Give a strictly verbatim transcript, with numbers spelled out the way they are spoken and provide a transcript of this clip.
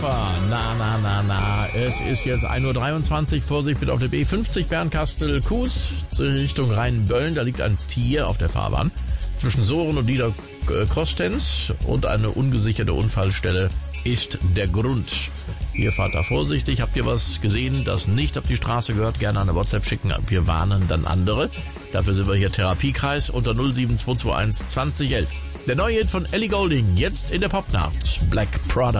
Na, na, na, na. Es ist jetzt ein Uhr dreiundzwanzig. Vorsicht bitte auf der B fünfzig Bernkastel-Kues Richtung Rhein-Böllen. Da liegt ein Tier auf der Fahrbahn. Zwischen Soren und Niederkostens und eine ungesicherte Unfallstelle ist der Grund. Ihr fahrt da vorsichtig. Habt ihr was gesehen, das nicht auf die Straße gehört? Gerne eine WhatsApp schicken. Wir warnen dann andere. Dafür sind wir hier Therapiekreis unter null sieben zwei zwei eins zwanzig elf. Der neue Hit von Ellie Goulding, jetzt in der Popnacht. Black Prada.